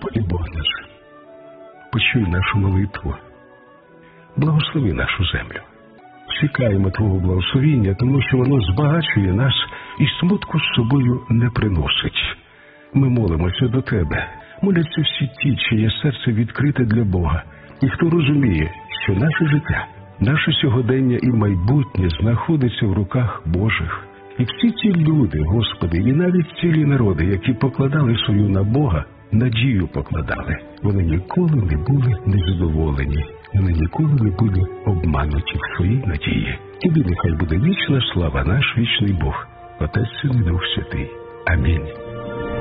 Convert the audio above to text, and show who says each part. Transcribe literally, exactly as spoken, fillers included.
Speaker 1: Господи Бог наш, почуй нашу молитву, благослови нашу землю. Чекаємо Твого благословіння, тому що воно збагачує нас і смутку з собою не приносить. Ми молимося до Тебе. Моляться всі ті, чиє серце відкрите для Бога, і хто розуміє, що наше життя, наше сьогодення і майбутнє знаходиться в руках Божих. І всі ті люди, Господи, і навіть цілі народи, які покладали свою на Бога, надію покладали. Вони ніколи не були незадоволені, вони ніколи не були обмануті в своїй надії. Тобі нехай буде вічна слава, наш вічний Бог, Отець, Син і Дух Святий. Амінь.